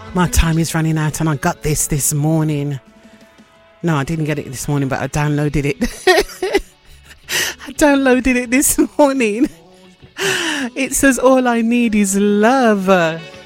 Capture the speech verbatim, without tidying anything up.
My time is running out and I got this this morning. No, I didn't get it this morning, but I downloaded it. I downloaded it this morning. It says all I need is love.